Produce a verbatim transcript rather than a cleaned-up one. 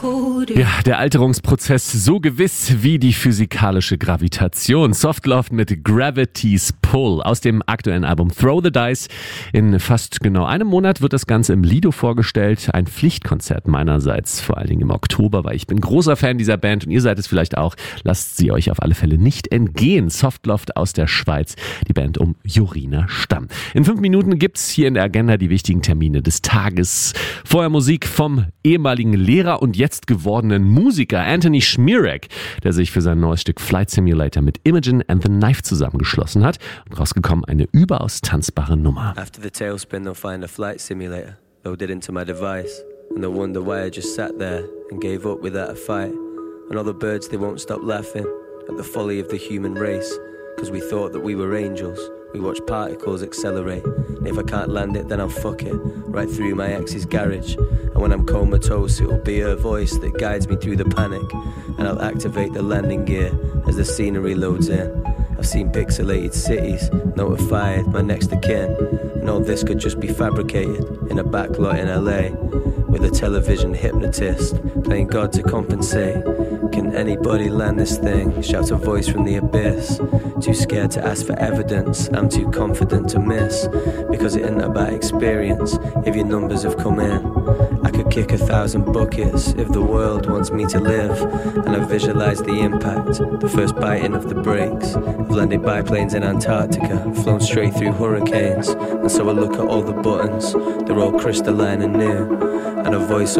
Ja, der Alterungsprozess so gewiss wie die physikalische Gravitation. Soft Love mit Gravity's Pull aus dem aktuellen Album Throw the Dice. In fast genau einem Monat wird das Ganze im Lido vorgestellt. Ein Pflichtkonzert meinerseits, vor allen Dingen im Oktober, weil ich bin großer Fan dieser Band und ihr seid es vielleicht auch. Lasst sie euch auf alle Fälle nicht entgehen. Soft Love aus der Schweiz, die Band um Jorina Stamm. In fünf Minuten gibt's hier in der Agenda die wichtigen Termine des Tages. Vorher Musik vom ehemaligen Lehrer und jetzt gewordenen Musiker Anthony Schmierek, der sich für sein neues Stück Flight Simulator mit Imogen and the Knife zusammengeschlossen hat und rausgekommen eine überaus tanzbare Nummer. After the tailspin they'll find a flight simulator loaded into my device and they'll wonder why I just sat there and gave up without a fight and all the birds they won't stop laughing at the folly of the human race because we thought that we were angels. We watch particles accelerate, and if I can't land it then I'll fuck it, right through my ex's garage, and when I'm comatose it'll be her voice that guides me through the panic, and I'll activate the landing gear as the scenery loads in. I've seen pixelated cities, notified my next of kin, and all this could just be fabricated in a backlot in L A, with a television hypnotist playing God to compensate. Can anybody land this thing? Shouts a voice from the abyss. Too scared to ask for evidence, I'm too confident to miss, because it isn't about experience if your numbers have come in. I could kick a thousand buckets if the world wants me to live, and I visualize the impact, the first biting of the brakes. I've landed biplanes in Antarctica, flown straight through hurricanes, and so I look at all the buttons, they're all crystalline and new, and a voice